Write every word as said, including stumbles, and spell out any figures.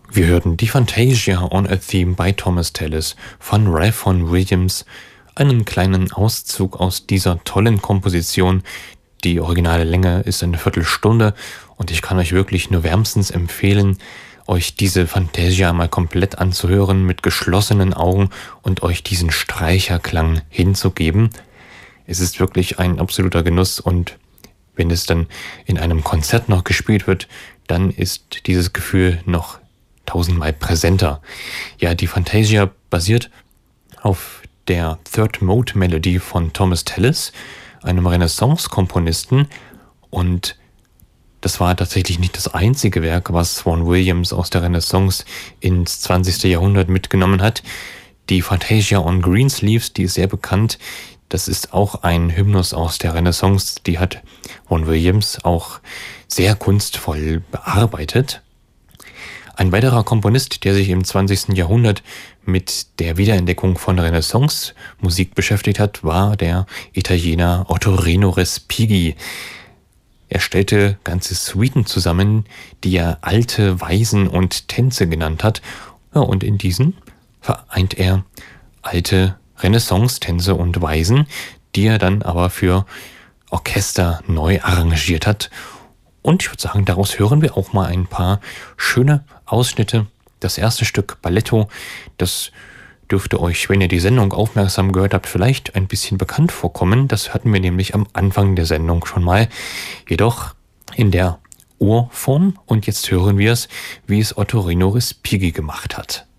Wir hörten die Fantasia on a Theme by Thomas Tallis von Ralph Vaughan Williams, einen kleinen Auszug aus dieser tollen Komposition. Die originale Länge ist eine Viertelstunde und ich kann euch wirklich nur wärmstens empfehlen, euch diese Fantasia mal komplett anzuhören mit geschlossenen Augen und euch diesen Streicherklang hinzugeben. Es ist wirklich ein absoluter Genuss und wenn es dann in einem Konzert noch gespielt wird, dann ist dieses Gefühl noch tausendmal präsenter. Ja, die Fantasia basiert auf der Third Mode Melody von Thomas Tallis, einem Renaissance-Komponisten, und das war tatsächlich nicht das einzige Werk, was Vaughan Williams aus der Renaissance ins zwanzigste Jahrhundert mitgenommen hat. Die Fantasia on Greensleeves, die ist sehr bekannt. Das ist auch ein Hymnus aus der Renaissance. Die hat Vaughan Williams auch sehr kunstvoll bearbeitet. Ein weiterer Komponist, der sich im zwanzigsten Jahrhundert mit der Wiederentdeckung von Renaissance-Musik beschäftigt hat, war der Italiener Ottorino Respighi. Er stellte ganze Suiten zusammen, die er alte Weisen und Tänze genannt hat. Ja, und in diesen vereint er alte Renaissance-Tänze und Weisen, die er dann aber für Orchester neu arrangiert hat. Und ich würde sagen, daraus hören wir auch mal ein paar schöne Ausschnitte. Das erste Stück Balletto, das dürfte euch, wenn ihr die Sendung aufmerksam gehört habt, vielleicht ein bisschen bekannt vorkommen. Das hatten wir nämlich am Anfang der Sendung schon mal, jedoch in der Urform. Und jetzt hören wir es, wie es Ottorino Respighi gemacht hat.